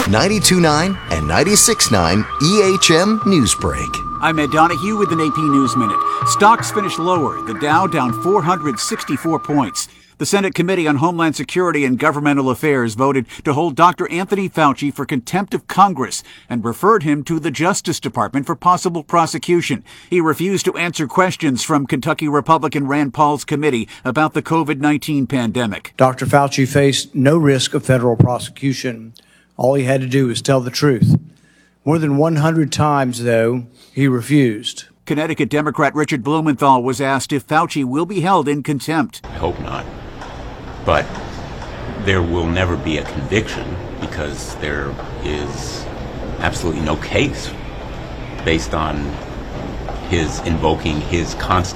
92.9 and 96.9 EHM Newsbreak. I'm Ed Donahue with an AP News Minute. Stocks finished lower, the Dow down 464 points. The Senate Committee on Homeland Security and Governmental Affairs voted to hold Dr. Anthony Fauci for contempt of Congress and referred him to the Justice Department for possible prosecution. He refused to answer questions from Kentucky Republican Rand Paul's committee about the COVID-19 pandemic. Dr. Fauci faced no risk of federal prosecution. All he had to do was tell the truth. More than 100 times, though, he refused. Connecticut Democrat Richard Blumenthal was asked if Fauci will be held in contempt. I hope not. But there will never be a conviction because there is absolutely no case based on his invoking his constitution.